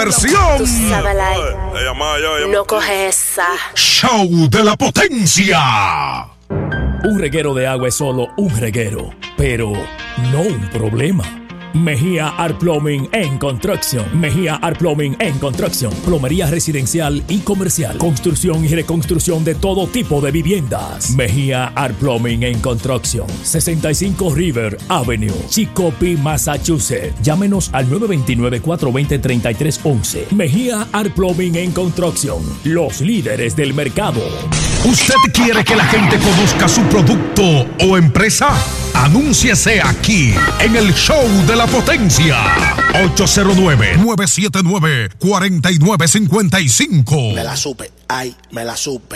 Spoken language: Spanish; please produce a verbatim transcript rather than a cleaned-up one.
diversión. Tú sabes, like, no coge esa. Show de la potencia. Un reguero de agua es solo un reguero, pero no un problema. Mejía Art Plumbing and Construction. Mejía Art Plumbing and Construction. Plomería residencial y comercial. Construcción y reconstrucción de todo tipo de viviendas. Mejía Art Plumbing and Construction. sesenta y cinco River Avenue, Chicopee, Massachusetts. Llámenos al nueve dos nueve, cuatro dos cero, tres tres uno uno. Mejía Art Plumbing and Construction. Los líderes del mercado. ¿Usted quiere que la gente conozca su producto o empresa? Anúnciese aquí en el Show de la Potencia. ocho cero nueve, nueve siete nueve, cuatro nueve cinco cinco. Me la supe, ay, me la supe.